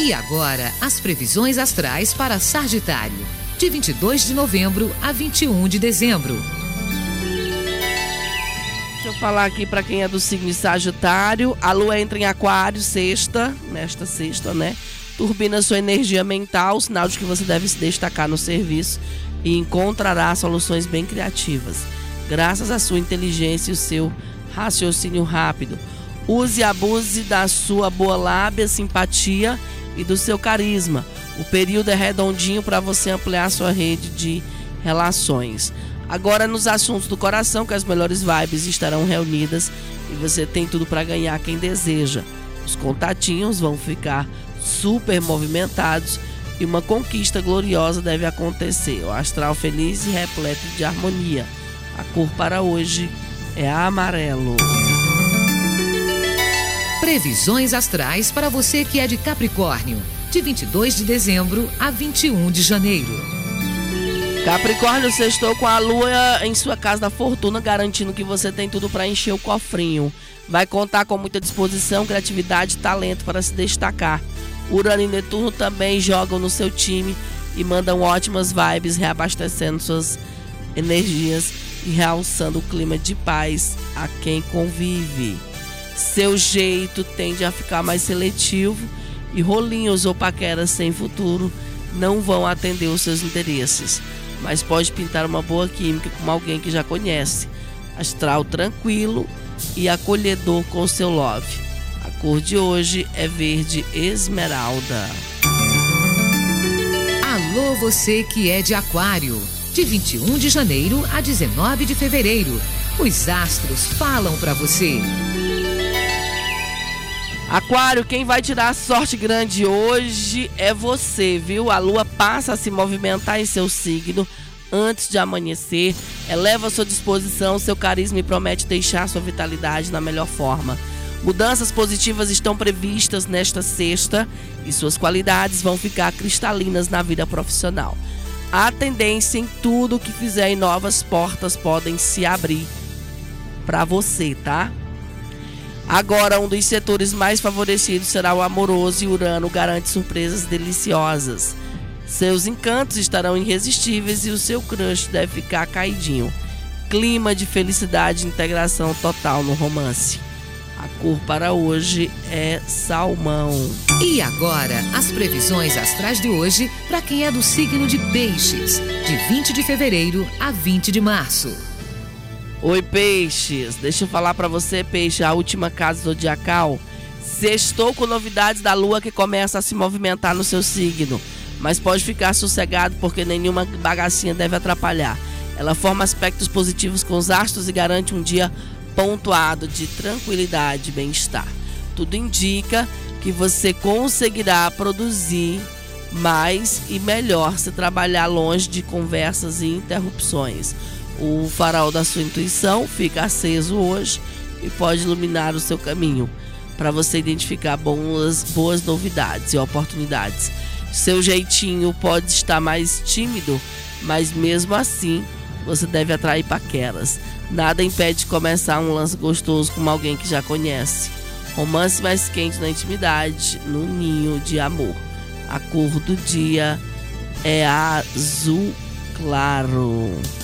E agora, as previsões astrais para Sagitário, de 22 de novembro a 21 de dezembro. Deixa eu falar aqui para quem é do signo de Sagitário. A lua entra em Aquário nesta sexta, né? Turbina sua energia mental, sinal de que você deve se destacar no serviço e encontrará soluções bem criativas, graças à sua inteligência e o seu raciocínio rápido. Use e abuse da sua boa lábia, simpatia e do seu carisma. O período é redondinho para você ampliar sua rede de relações. Agora, nos assuntos do coração, que as melhores vibes estarão reunidas e você tem tudo para ganhar quem deseja. Os contatinhos vão ficar super movimentados e uma conquista gloriosa deve acontecer. O astral feliz e repleto de harmonia. A cor para hoje é amarelo. Previsões astrais para você que é de Capricórnio, de 22 de dezembro a 21 de janeiro. Capricórnio, sextou com a lua em sua casa da fortuna, garantindo que você tem tudo para encher o cofrinho. Vai contar com muita disposição, criatividade e talento para se destacar. Urano e Netuno também jogam no seu time e mandam ótimas vibes, reabastecendo suas energias e realçando o clima de paz a quem convive. Seu jeito tende a ficar mais seletivo e rolinhos ou paqueras sem futuro não vão atender os seus interesses, mas pode pintar uma boa química com alguém que já conhece. Astral tranquilo e acolhedor com seu love. A cor de hoje é verde esmeralda. Alô, você que é de Aquário, de 21 de janeiro a 19 de fevereiro. Os astros falam para você. Aquário, quem vai tirar a sorte grande hoje é você, viu? A lua passa a se movimentar em seu signo antes de amanhecer, eleva sua disposição, seu carisma e promete deixar sua vitalidade na melhor forma. Mudanças positivas estão previstas nesta sexta e suas qualidades vão ficar cristalinas na vida profissional. Há tendência em tudo que fizer e novas portas podem se abrir para você, tá? Agora, um dos setores mais favorecidos será o amoroso e Urano garante surpresas deliciosas. Seus encantos estarão irresistíveis e o seu crush deve ficar caidinho. Clima de felicidade e integração total no romance. A cor para hoje é salmão. E agora, as previsões astrais de hoje para quem é do signo de Peixes, de 20 de fevereiro a 20 de março. Oi, Peixes, deixa eu falar pra você, Peixe, a última casa zodiacal. Sextou com novidades da lua que começa a se movimentar no seu signo, mas pode ficar sossegado porque nenhuma bagacinha deve atrapalhar. Ela forma aspectos positivos com os astros e garante um dia pontuado de tranquilidade e bem-estar. Tudo indica que você conseguirá produzir mais e melhor se trabalhar longe de conversas e interrupções. O farol da sua intuição fica aceso hoje e pode iluminar o seu caminho para você identificar boas novidades e oportunidades. Seu jeitinho pode estar mais tímido, mas mesmo assim você deve atrair paqueras. Nada impede de começar um lance gostoso com alguém que já conhece. Romance mais quente na intimidade, no ninho de amor. A cor do dia é azul claro.